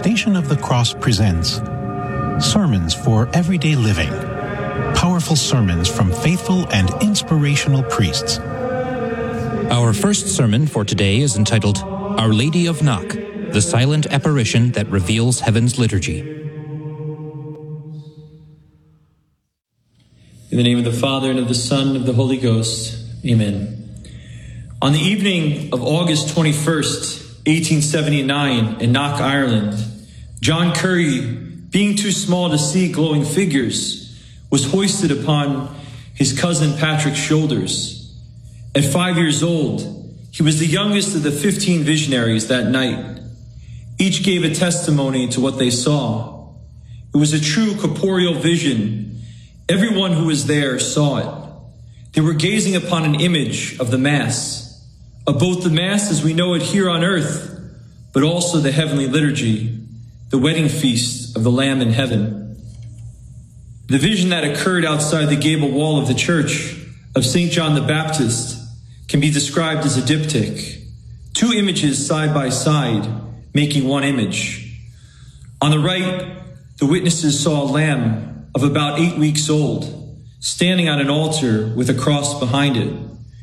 Station of the Cross presents Sermons for Everyday Living. Powerful sermons from faithful and inspirational priests. Our first sermon for today is entitled Our Lady of Knock, the silent apparition that reveals heaven's liturgy. In the name of the Father, and of the Son, and of the Holy Ghost. Amen. On the evening of August 21st, 1879, in Knock, Ireland, John Curry, being too small to see glowing figures, was hoisted upon his cousin Patrick's shoulders. At 5 years old, he was the youngest of the 15 visionaries that night. Each gave a testimony to what they saw. It was a true corporeal vision. Everyone who was there saw it. They were gazing upon an image of the Mass, of both the Mass as we know it here on earth, but also the heavenly liturgy, the wedding feast of the Lamb in heaven. The vision that occurred outside the gable wall of the church of St. John the Baptist can be described as a diptych, two images side by side, making one image. On the right, the witnesses saw a lamb of about 8 weeks old, standing on an altar with a cross behind it.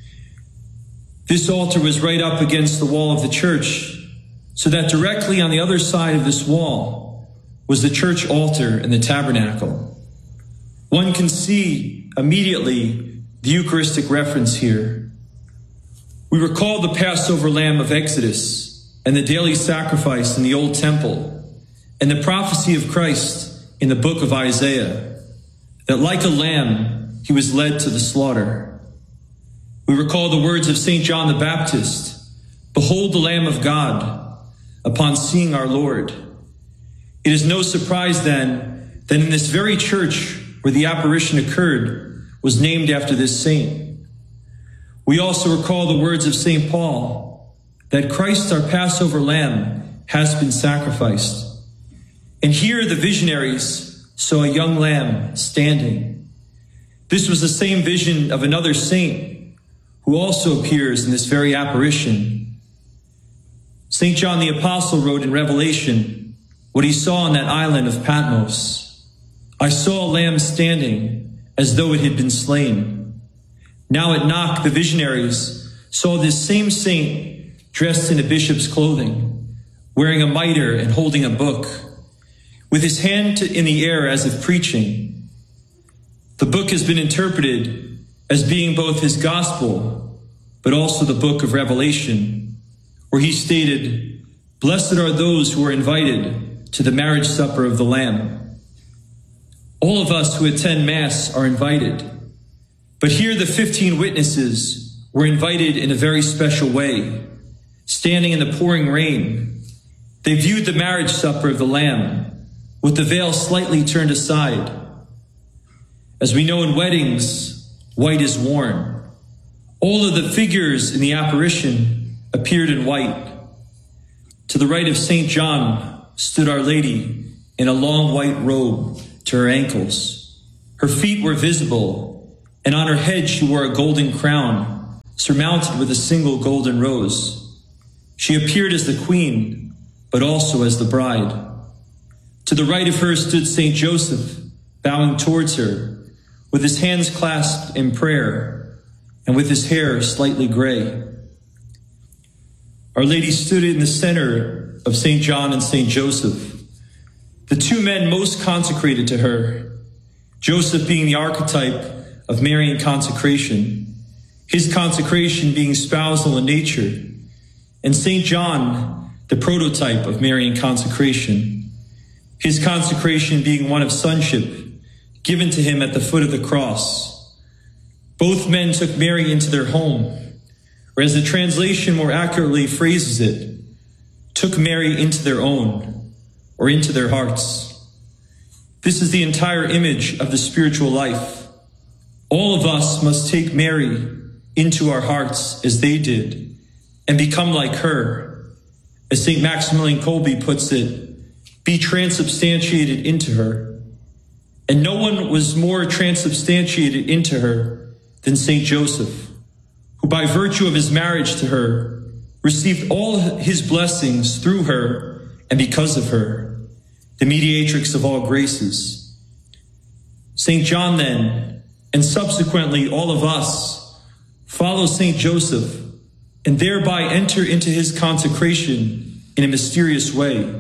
This altar was right up against the wall of the church, so that directly on the other side of this wall was the church altar and the tabernacle. One can see immediately the Eucharistic reference here. We recall the Passover lamb of Exodus and the daily sacrifice in the Old Temple and the prophecy of Christ in the book of Isaiah, that like a lamb, he was led to the slaughter. We recall the words of St. John the Baptist, "Behold the Lamb of God," upon seeing our Lord. It is no surprise then that in this very church where the apparition occurred was named after this saint. We also recall the words of St. Paul, that Christ, our Passover lamb, has been sacrificed. And here the visionaries saw a young lamb standing. This was the same vision of another saint who also appears in this very apparition. St. John the Apostle wrote in Revelation what he saw on that island of Patmos. "I saw a lamb standing as though it had been slain." Now at Knock, the visionaries saw this same saint dressed in a bishop's clothing, wearing a mitre and holding a book, with his hand in the air as if preaching. The book has been interpreted as being both his gospel, but also the book of Revelation, where he stated, "Blessed are those who are invited to the marriage supper of the Lamb." All of us who attend Mass are invited, but here the 15 witnesses were invited in a very special way. Standing in the pouring rain, they viewed the marriage supper of the Lamb, with the veil slightly turned aside. As we know in weddings, white is worn. All of the figures in the apparition appeared in white. To the right of St. John stood Our Lady in a long white robe to her ankles. Her feet were visible, and on her head she wore a golden crown, surmounted with a single golden rose. She appeared as the queen, but also as the bride. To the right of her stood St. Joseph, bowing towards her, with his hands clasped in prayer, and with his hair slightly gray. Our Lady stood in the center of St. John and St. Joseph, the two men most consecrated to her, Joseph being the archetype of Marian consecration, his consecration being spousal in nature, and St. John, the prototype of Marian consecration, his consecration being one of sonship, given to him at the foot of the cross. Both men took Mary into their home, or as the translation more accurately phrases it, took Mary into their own, or into their hearts. This is the entire image of the spiritual life. All of us must take Mary into our hearts as they did, and become like her. As St. Maximilian Kolbe puts it, be transubstantiated into her. And no one was more transubstantiated into her than St. Joseph, who by virtue of his marriage to her received all his blessings through her and because of her. the mediatrix of all graces. St. John then, and subsequently all of us, follow St. Joseph and thereby enter into his consecration in a mysterious way.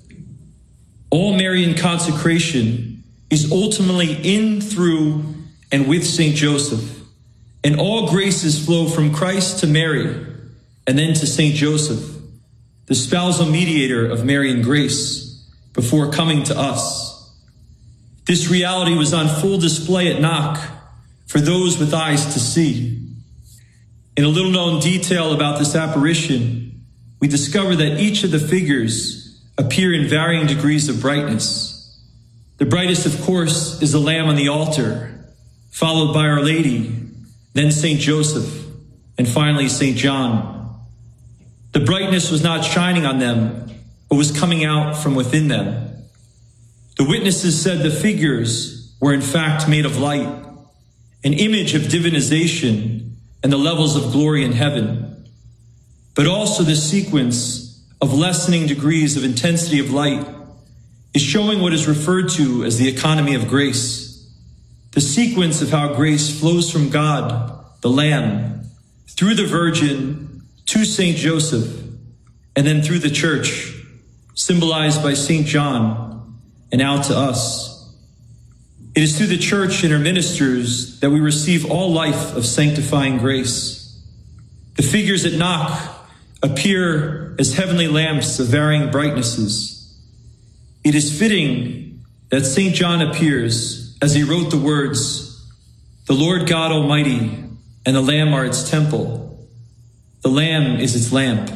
All Marian consecration is ultimately in, through, and with St. Joseph, and all graces flow from Christ to Mary and then to St. Joseph, the spousal mediator of Marian grace, before coming to us. This reality was on full display at Knock for those with eyes to see. In a little known detail about this apparition, we discover that each of the figures appear in varying degrees of brightness. The brightest, of course, is the Lamb on the altar, followed by Our Lady, then St. Joseph, and finally St. John. The brightness was not shining on them, but was coming out from within them. The witnesses said the figures were in fact made of light, an image of divinization and the levels of glory in heaven, but also the sequence of lessening degrees of intensity of light is showing what is referred to as the economy of grace, the sequence of how grace flows from God, the Lamb, through the Virgin to St. Joseph, and then through the Church, symbolized by St. John, and out to us. It is through the Church and her ministers that we receive all life of sanctifying grace. The figures at Knock appear as heavenly lamps of varying brightnesses. It is fitting that St. John appears as he wrote the words, "The Lord God Almighty and the Lamb are its temple. The Lamb is its lamp."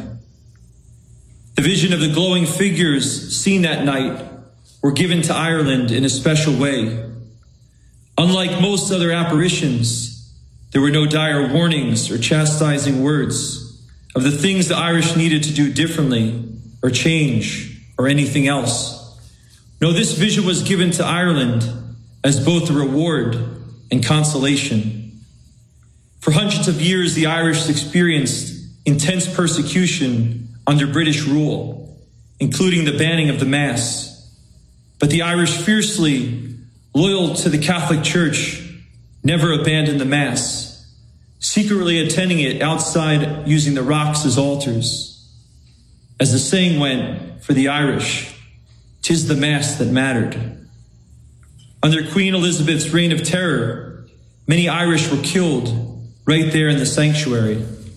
The vision of the glowing figures seen that night were given to Ireland in a special way. Unlike most other apparitions, there were no dire warnings or chastising words of the things the Irish needed to do differently or change or anything else. No, this vision was given to Ireland as both a reward and consolation. For hundreds of years, the Irish experienced intense persecution under British rule, including the banning of the Mass. But the Irish, fiercely loyal to the Catholic Church, never abandoned the Mass, secretly attending it outside using the rocks as altars. As the saying went for the Irish, "'Tis the Mass that mattered." Under Queen Elizabeth's reign of terror, many Irish were killed right there in the sanctuary.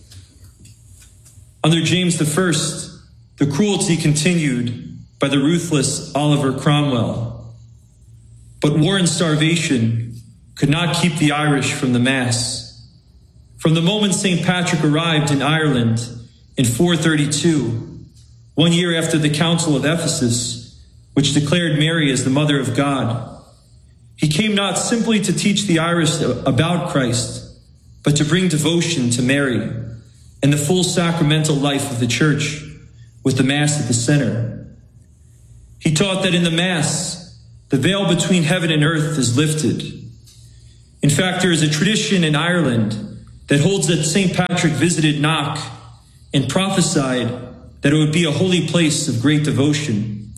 Under James I, the cruelty continued by the ruthless Oliver Cromwell. But war and starvation could not keep the Irish from the Mass. From the moment St. Patrick arrived in Ireland in 432, 1 year after the Council of Ephesus, which declared Mary as the Mother of God, he came not simply to teach the Irish about Christ, but to bring devotion to Mary and the full sacramental life of the Church, with the Mass at the center. He taught that in the Mass, the veil between heaven and earth is lifted. In fact, there is a tradition in Ireland that holds that St. Patrick visited Knock and prophesied that it would be a holy place of great devotion.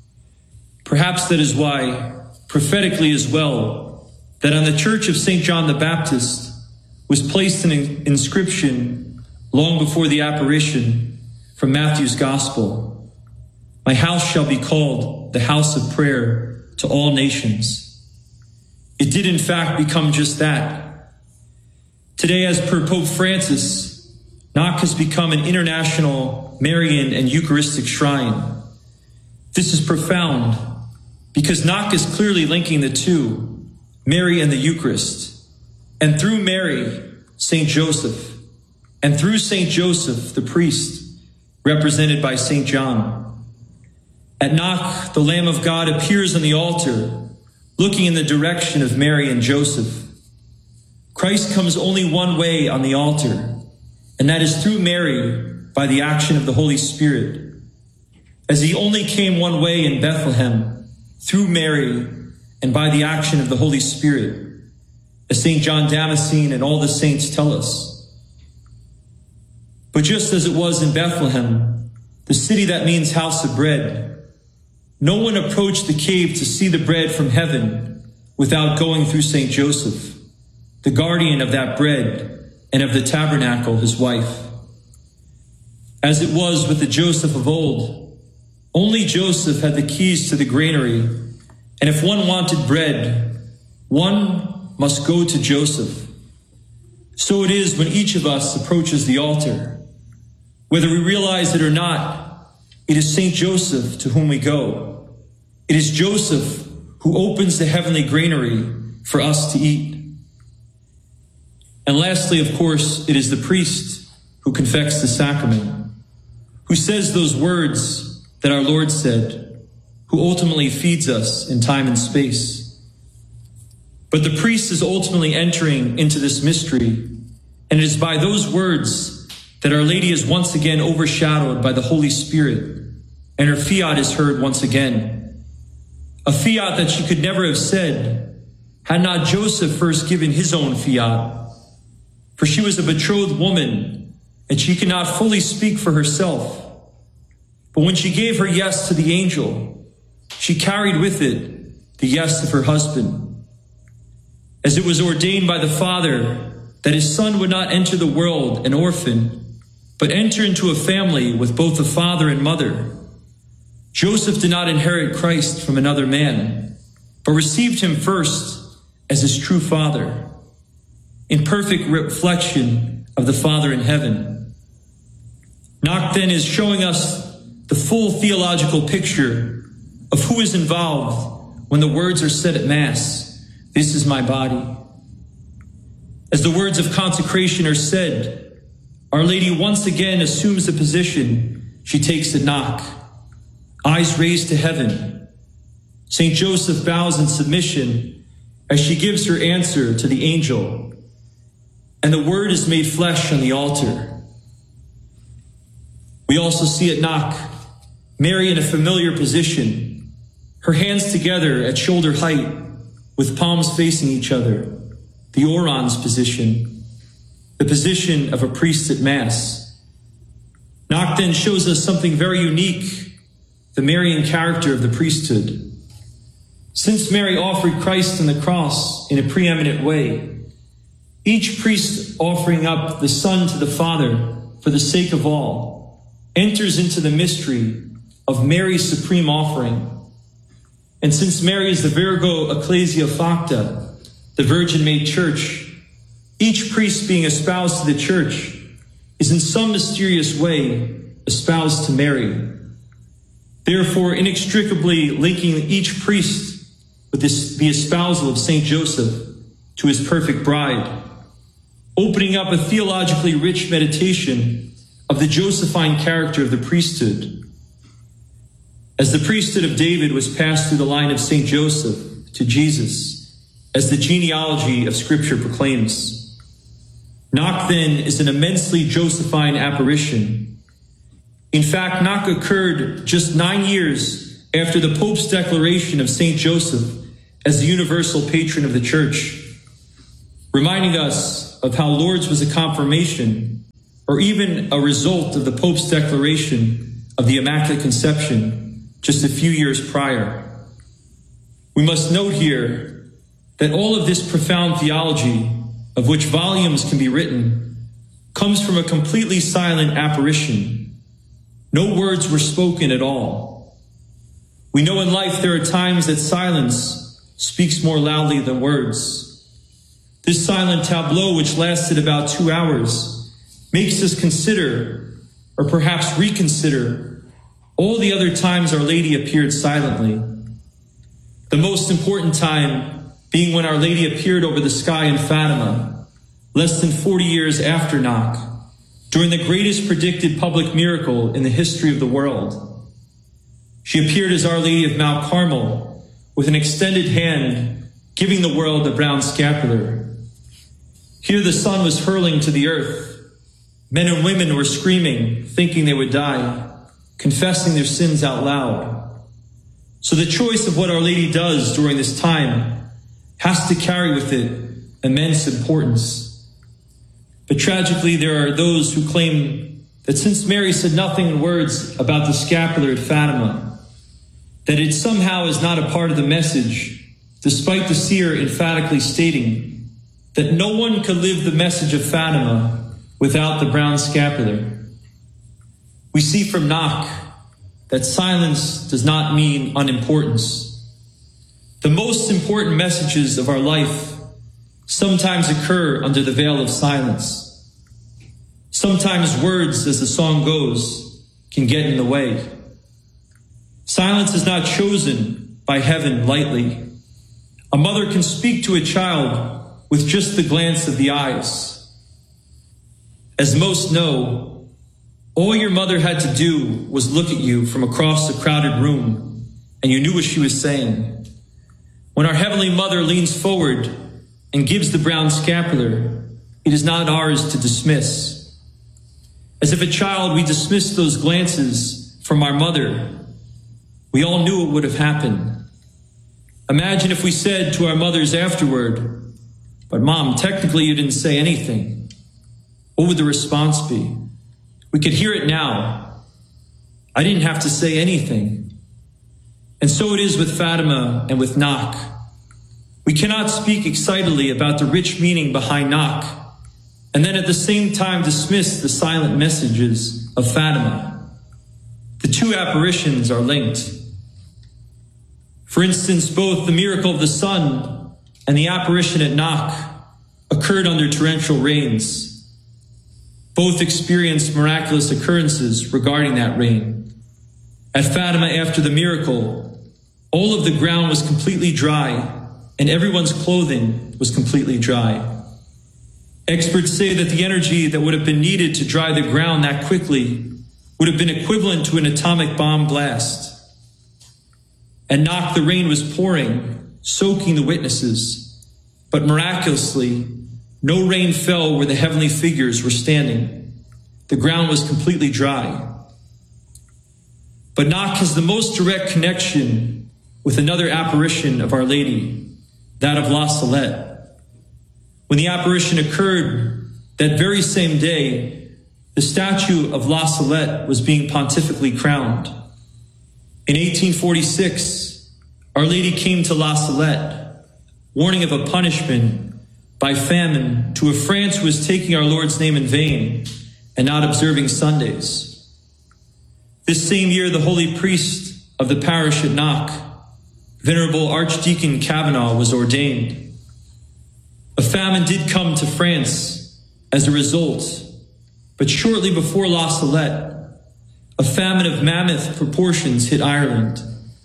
Perhaps that is why, prophetically as well, that on the church of St. John the Baptist was placed an inscription long before the apparition from Matthew's Gospel, "My house shall be called the house of prayer to all nations." It did in fact become just that. Today, as per Pope Francis, Knock has become an international Marian and Eucharistic shrine. This is profound because Knock is clearly linking the two, Mary and the Eucharist, and through Mary, St. Joseph, and through St. Joseph, the priest, represented by St. John. At Knock, the Lamb of God appears on the altar, looking in the direction of Mary and Joseph. Christ comes only one way on the altar, and that is through Mary by the action of the Holy Spirit. As he only came one way in Bethlehem, through Mary and by the action of the Holy Spirit, as St. John Damascene and all the saints tell us. But just as it was in Bethlehem, the city that means house of bread, no one approached the cave to see the bread from heaven without going through St. Joseph, the guardian of that bread and of the tabernacle, his wife. As it was with the Joseph of old, only Joseph had the keys to the granary, and if one wanted bread, one must go to Joseph. So it is when each of us approaches the altar. Whether we realize it or not, it is St. Joseph to whom we go. It is Joseph who opens the heavenly granary for us to eat. And lastly, of course, it is the priest who confects the sacrament, who says those words that our Lord said, who ultimately feeds us in time and space. But the priest is ultimately entering into this mystery, and it is by those words that Our Lady is once again overshadowed by the Holy Spirit, and her fiat is heard once again. A fiat that she could never have said had not Joseph first given his own fiat. For she was a betrothed woman, and she could not fully speak for herself. But when she gave her yes to the angel, she carried with it the yes of her husband. As it was ordained by the Father that his son would not enter the world an orphan, but enter into a family with both a father and mother, Joseph did not inherit Christ from another man, but received him first as his true father, in perfect reflection of the Father in heaven. Knock then is showing us the full theological picture of who is involved when the words are said at Mass, "This is my body." As the words of consecration are said, Our Lady once again assumes the position she takes at knock, eyes raised to heaven. St. Joseph bows in submission as she gives her answer to the angel, and the word is made flesh on the altar. We also see at knock Mary in a familiar position, her hands together at shoulder height with palms facing each other, the orans position, the position of a priest at Mass. Knock then shows us something very unique, the Marian character of the priesthood. Since Mary offered Christ on the cross in a preeminent way, each priest offering up the Son to the Father for the sake of all enters into the mystery of Mary's supreme offering. And since Mary is the Virgo Ecclesia Facta, the Virgin-made church, each priest being espoused to the church is in some mysterious way espoused to Mary, therefore inextricably linking each priest with the espousal of St. Joseph to his perfect bride, opening up a theologically rich meditation of the Josephine character of the priesthood. As the priesthood of David was passed through the line of St. Joseph to Jesus, as the genealogy of Scripture proclaims, knock then is an immensely Josephine apparition. In fact, knock occurred just 9 years after the Pope's declaration of St. Joseph as the universal patron of the Church, reminding us of how Lourdes was a confirmation or even a result of the Pope's declaration of the Immaculate Conception just a few years prior. We must note here that all of this profound theology, of which volumes can be written, comes from a completely silent apparition. No words were spoken at all. We know in life there are times that silence speaks more loudly than words. This silent tableau, which lasted about 2 hours, makes us consider, or perhaps reconsider, all the other times Our Lady appeared silently. The most important time being when Our Lady appeared over the sky in Fatima, less than 40 years after knock, during the greatest predicted public miracle in the history of the world. She appeared as Our Lady of Mount Carmel with an extended hand, giving the world the brown scapular. Here the sun was hurling to the earth. Men and women were screaming, thinking they would die, confessing their sins out loud. So the choice of what Our Lady does during this time has to carry with it immense importance. But tragically, there are those who claim that since Mary said nothing in words about the scapular at Fatima, that it somehow is not a part of the message, despite the seer emphatically stating that no one could live the message of Fatima without the brown scapular. We see from Knock that silence does not mean unimportance. The most important messages of our life sometimes occur under the veil of silence. Sometimes words, as the song goes, can get in the way. Silence is not chosen by heaven lightly. A mother can speak to a child with just the glance of the eyes. As most know, all your mother had to do was look at you from across the crowded room, and you knew what she was saying. When our Heavenly Mother leans forward and gives the brown scapular, it is not ours to dismiss. As if a child, we dismissed those glances from our mother. We all knew it would have happened. Imagine if we said to our mothers afterward, "But Mom, technically you didn't say anything." What would the response be? We could hear it now. I didn't have to say anything. And so it is with Fatima and with Knock. We cannot speak excitedly about the rich meaning behind Knock, and then at the same time dismiss the silent messages of Fatima. The two apparitions are linked. For instance, both the miracle of the sun and the apparition at Knock occurred under torrential rains. Both experienced miraculous occurrences regarding that rain. At Fatima, after the miracle, all of the ground was completely dry, and everyone's clothing was completely dry. Experts say that the energy that would have been needed to dry the ground that quickly would have been equivalent to an atomic bomb blast. At Knock, the rain was pouring, soaking the witnesses, but miraculously, no rain fell where the heavenly figures were standing. The ground was completely dry. But Knock has the most direct connection with another apparition of Our Lady, that of La Salette. When the apparition occurred that very same day, the statue of La Salette was being pontifically crowned. In 1846, Our Lady came to La Salette, warning of a punishment by famine to a France who was taking our Lord's name in vain and not observing Sundays. This same year, the holy priest of the parish at Knock, Venerable Archdeacon Kavanaugh, was ordained. A famine did come to France as a result, but shortly before La Salette, a famine of mammoth proportions hit Ireland.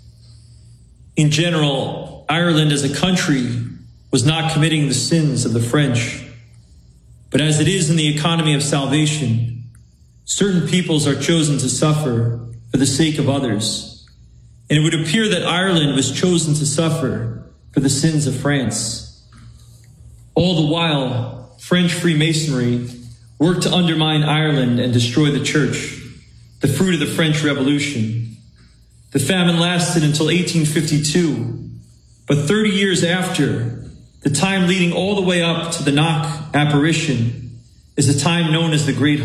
In general, Ireland as a country was not committing the sins of the French, but as it is in the economy of salvation, certain peoples are chosen to suffer for the sake of others. And it would appear that Ireland was chosen to suffer for the sins of France. All the while, French Freemasonry worked to undermine Ireland and destroy the church, the fruit of the French Revolution. The famine lasted until 1852, but 30 years after, the time leading all the way up to the Knock apparition is a time known as the Great